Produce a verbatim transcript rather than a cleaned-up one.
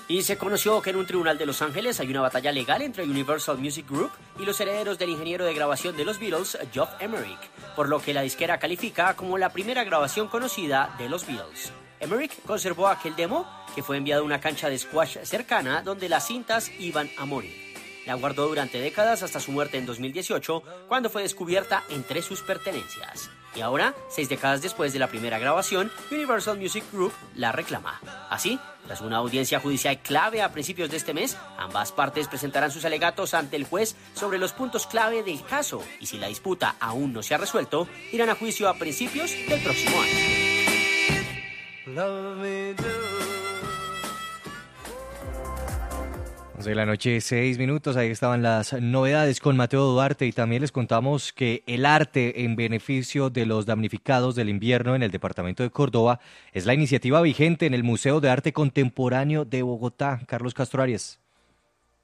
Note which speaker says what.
Speaker 1: Y se conoció que en un tribunal de Los Ángeles hay una batalla legal entre Universal Music Group y los herederos del ingeniero de grabación de los Beatles, Geoff Emerick, por lo que la disquera califica como la primera grabación conocida de los Beatles. Emerick conservó aquel demo, que fue enviado a una cancha de squash cercana donde las cintas iban a morir. La guardó durante décadas hasta su muerte en dos mil dieciocho, cuando fue descubierta entre sus pertenencias. Y ahora, seis décadas después de la primera grabación, Universal Music Group la reclama. Así, tras una audiencia judicial clave a principios de este mes, ambas partes presentarán sus alegatos ante el juez sobre los puntos clave del caso, y si la disputa aún no se ha resuelto, irán a juicio a principios del próximo año.
Speaker 2: Love me do.
Speaker 3: once de la noche, seis minutos, ahí estaban las novedades con Mateo Duarte y también les contamos que el arte en beneficio de los damnificados del invierno en el departamento de Córdoba es la iniciativa vigente en el Museo de Arte Contemporáneo de Bogotá. Carlos Castro Arias.